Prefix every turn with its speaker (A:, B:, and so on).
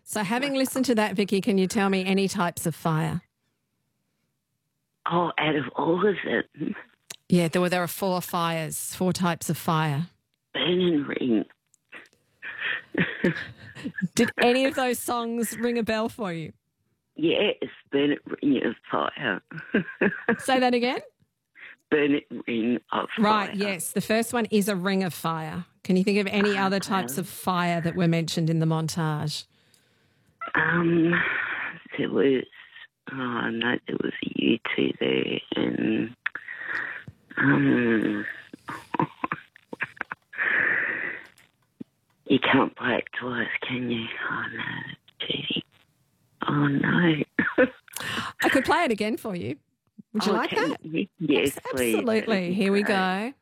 A: So having listened to that, Vicky, can you tell me any types of fire?
B: Oh, out of all of them,
A: Yeah, there are 4 fires, 4 types of fire.
B: Burn and Ring.
A: Did any of those songs ring a bell for you?
B: Yes, Burn it, Ring of Fire.
A: Say that again?
B: Burn it, Ring of Fire.
A: Right, yes. The first one is a ring of fire. Can you think of any other types of fire that were mentioned in the montage?
B: There was, there was a U2 there, and you can't play it twice, can you? Oh no, that's cheating. Oh no.
A: I could play it again for you. Would you like that?
B: Yes, please.
A: Absolutely. Here we go.